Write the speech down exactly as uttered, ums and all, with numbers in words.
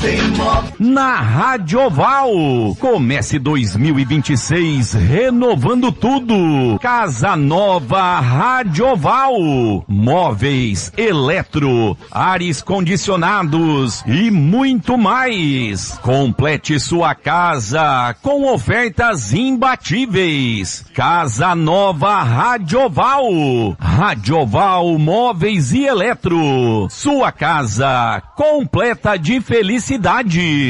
Na Radioval. Comece dois mil e vinte e seis renovando tudo. Casa Nova Radioval. Móveis, eletro, ares condicionados e muito mais. Complete sua casa com ofertas imbatíveis. Casa Nova Radioval. Radioval Móveis e Eletro. Sua casa completa de felicidade.